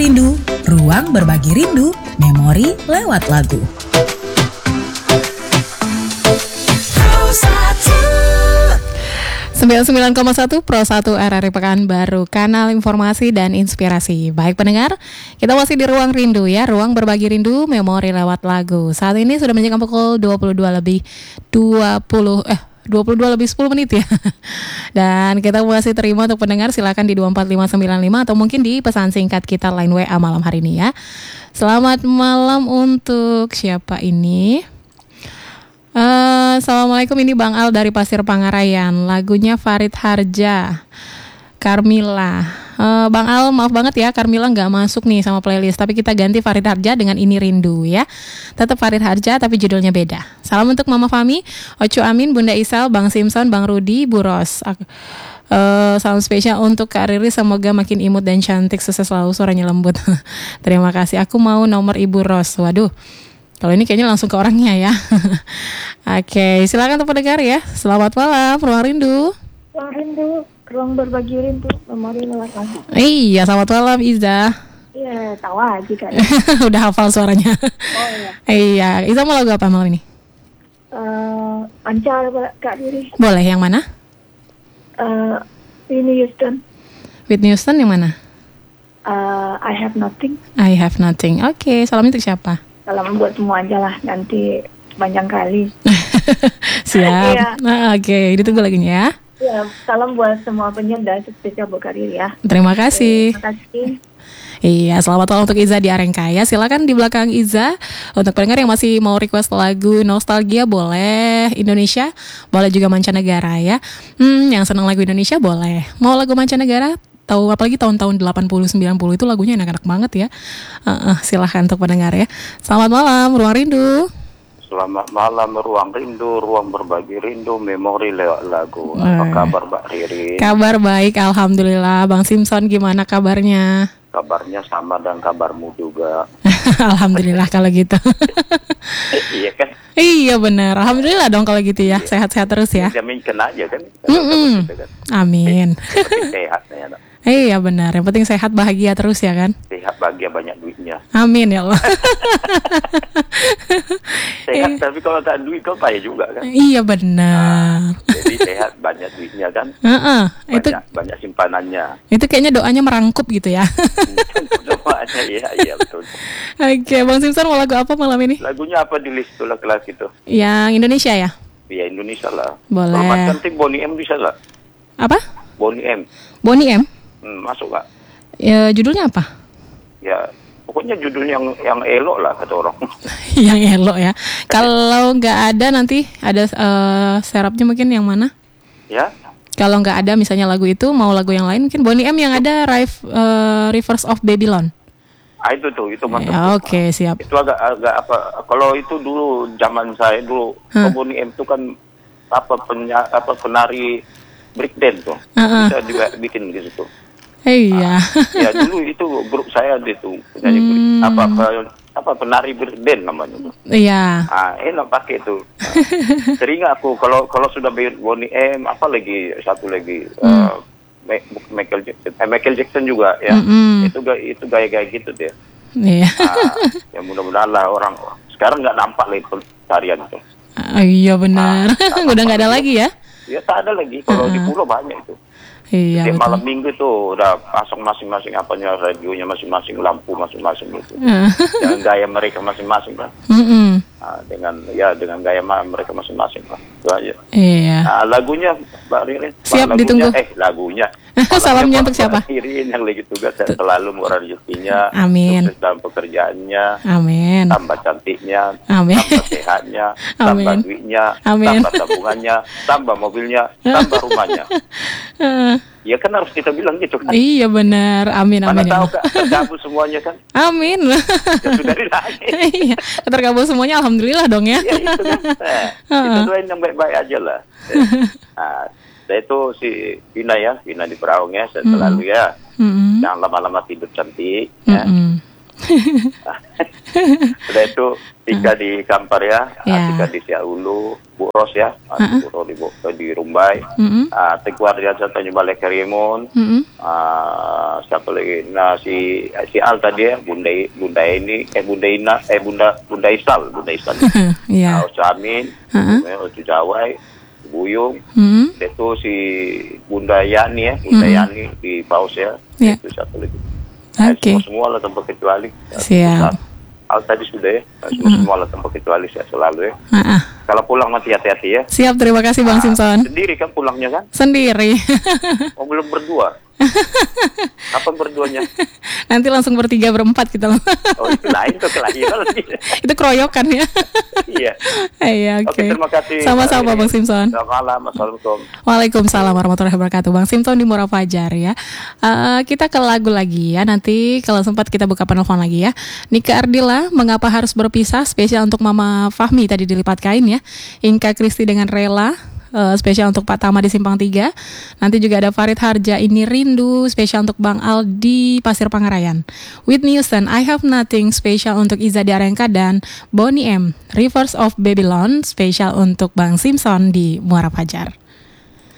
rindu, ruang berbagi rindu, memori lewat lagu. Pro 99,1 Pro 1 RRI Pekanbaru, kanal informasi dan inspirasi. Baik pendengar, kita masih di ruang rindu ya, ruang berbagi rindu, memori lewat lagu. Saat ini sudah menunjukkan pukul 22 lebih 10 menit ya. Dan kita masih terima untuk pendengar, silakan di 24595 atau mungkin di pesan singkat kita line WA malam hari ini ya. Selamat malam untuk siapa ini? Assalamualaikum, ini Bang Al dari Pasir Pangarayan. Lagunya Farid Harja, Carmila. Bang Al, maaf banget ya, Carmila nggak masuk nih sama playlist, tapi kita ganti Farid Harja dengan Ini Rindu ya. Tetap Farid Harja tapi judulnya beda. Salam untuk Mama Fami, Ocu Amin, Bunda Isal, Bang Simpson, Bang Rudi, Bu Ros. Salam spesial untuk Kak Riri, semoga makin imut dan cantik, sukses selalu, suaranya lembut. Terima kasih. Aku mau nomor Ibu Ros. Waduh, kalau ini kayaknya langsung ke orangnya ya. Oke, silakan untuk pendengar ya. Selamat malam, Ruang Rindu. Ruang Rindu, ruang berbagi rindu, memori lewat lagu. Iya, selamat malam Iza. Iya, tahu aja kan. Udah hafal suaranya. Oh Iya, iya. Iza mau lagu apa malam ini? Anca Kak Riri. Boleh, yang mana? Whitney Houston. Whitney Houston yang mana? I Have Nothing. I Have Nothing. Oke, salam untuk siapa? Salam buat semua aja lah, nanti panjang kali. Siap. Iya. Oke, ditunggu lagunya ya. Ya, salam buat semua penyiar, spesial buat Kak Riri ya. Terima kasih. Terima kasih. Iya, selamat malam untuk Iza di Arengkaya. Silakan di belakang Iza. Untuk pendengar yang masih mau request lagu nostalgia boleh, Indonesia boleh, juga mancanegara ya. Yang senang lagu Indonesia boleh. Mau lagu mancanegara? Tahu, apalagi tahun-tahun 80-90 itu lagunya enak-enak banget ya. Silahkan untuk pendengar ya. Selamat malam, Ruang Rindu. Selamat malam, Ruang Rindu, ruang berbagi rindu, memori lewat lagu. Apa kabar Mbak Riri? Kabar baik, alhamdulillah. Bang Simpson gimana kabarnya? Kabarnya sama dan kabarmu juga. Alhamdulillah kalau gitu. Iya kan? Iya benar, alhamdulillah dong kalau gitu ya. Sehat-sehat terus ya. Jaminkan aja kan. Amin. Sehatnya. Iya benar, yang penting sehat bahagia terus ya kan. Sehat bahagia banyak duitnya. Amin ya Allah. Sehat tapi kalau tak duit kau payah juga kan. Iya benar. Jadi sehat banyak duitnya kan. Banyak simpanannya. Itu kayaknya doanya merangkup gitu ya. Doanya iya betul. Oke, Bang Simpson mau lagu apa malam ini? Lagunya apa di list tuh kelas itu? Yang Indonesia ya? Iya Indonesia lah. Boleh. Kalau cantik Bonnie M bisa lah. Apa? Bonnie M. Bonnie M? Masuk Kak. Ya, judulnya apa? Ya, pokoknya judul yang elok lah kata orang. Yang elok ya. Kalau nggak ada nanti ada serapnya mungkin yang mana? Ya. Kalau nggak ada misalnya lagu itu, mau lagu yang lain mungkin Bonnie M yang ada Rivers of Babylon. Itu mantap. Ya, Oke, siap. Itu agak apa? Kalau itu dulu zaman saya dulu, Bonnie M itu kan penari breakdance tuh. Bisa juga bikin di situ. Iya. Ya dulu itu grup saya itu penyanyi penari breakdance namanya tuh. Iya. Enak pakai itu. Sering aku kalau sudah Bonnie M, apa lagi satu lagi Michael Jackson juga ya. Itu gaya-gaya gitu dia. Iya. Ya mudah-mudahan lah orang sekarang nggak nampak lagi tarian itu. Iya benar. Udah nggak ada lagi ya? Ya tak ada lagi. Kalau di pulau banyak itu. Iya. Setiap malam minggu tuh udah pasang masing-masing apanya, radionya masing-masing, lampu masing-masing itu. Dengan gaya mereka masing-masing kan. Dengan gaya mereka masing-masing kan. Itu aja. Iya. Lagunya Mbak Ririn. Siap ditunggu. Lagunya. Salamnya untuk siapa? Mbak Ririn yang lagi tugas selalu murah rezekinya. Amin. Sukses dalam pekerjaannya. Amin. Tambah cantiknya. Amin. Tambah sehatnya. Tambah duitnya. Amin. Tambah tabungannya. Tambah mobilnya. Tambah rumahnya. Ya kan harus kita bilang gitu kan. Iya benar. Amin. Mana amin. tahu Kak, tergabung semuanya kan. Amin. Ya sudah dilangit. Iya, tergabung semuanya alhamdulillah dong ya. Ya itu kan. Kita doain yang baik-baik aja lah. Saya itu si Vina di Peraung ya, saya selalu ya. Jangan lama-lama tidur cantik ya. Sudah itu Tika di Kampar ya, Tika di Siaulu, Bu Ros ya, Bu Ros di Rumbai, Teguh Ardiansa Tanjung Balai Karimun, siapa lagi? Nah si Al tadi ya, Bunda Isal, Usamin, Ucu Jawai, Buyung, itu si Bunda Yani ya, Bunda Yani di Paus ya, itu siapa lagi? Semua lah tanpa kecuali. Siap. Al tadi sudah ya, semua lah tanpa kecuali saya selalu ya. Kalau pulang mati hati-hati ya. Siap, terima kasih Bang Simpson. Sendiri kan pulangnya kan? Sendiri. Oh belum berdua. Kapan berduanya? Nanti langsung bertiga berempat kita. Oh itu lain tuh kelahiran. Itu keroyokan ya. Iya. Iya oke. Terima kasih. Sama-sama Bang Simpson. Selamat malam. Assalamualaikum. Waalaikumsalam warahmatullahi wabarakatuh. Bang Simpson di Muara Fajar ya. Kita ke lagu lagi ya. Nanti kalau sempat kita buka penelpon lagi ya. Nika Ardila, Mengapa Harus Berpisah, spesial untuk Mama Fahmi tadi di Lipat Kain ya. Inka Kristi dengan Rela, spesial untuk Pak Tama di Simpang 3. Nanti juga ada Farid Harja, Ini Rindu, spesial untuk Bang Al di Pasir Pangarayan. Whitney Houston, I Have Nothing, spesial untuk Iza di Arengka. Dan Bonnie M, Rivers of Babylon, spesial untuk Bang Simpson di Muara Fajar.